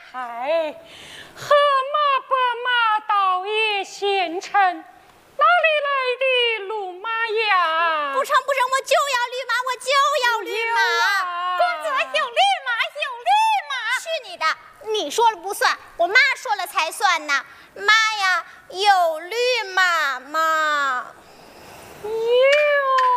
嗨，河马白马倒也贤臣，哪里来的鲁马呀？ 不成，我就要绿马，我就要绿马。 公子有绿马，有绿马。 去你的！你说了不算，我妈说了才算呢。妈呀，有绿马吗？ 有。